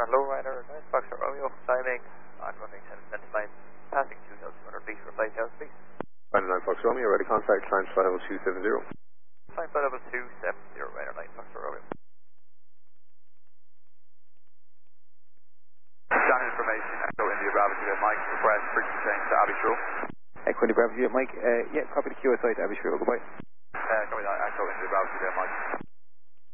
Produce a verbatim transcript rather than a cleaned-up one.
Banner Lowrider, nine Foxtrot Romeo, climbing on runway ten centimeters, passing two thousand two hundred feet for flight thousand feet. Banner nine Foxtrot Romeo, ready contact, climb flight level two seven zero. Climb flight level two seven zero, Banner nine Foxtrot Romeo. Down information, Echo India Bravo Juliet Mike, request frequency change to Abbey Shrew. Echo India Bravo Juliet Mike, uh, yeah, copy the Q S I to Abbey Shrew, goodbye. Uh, copy that, Echo India Bravo Juliet Mike.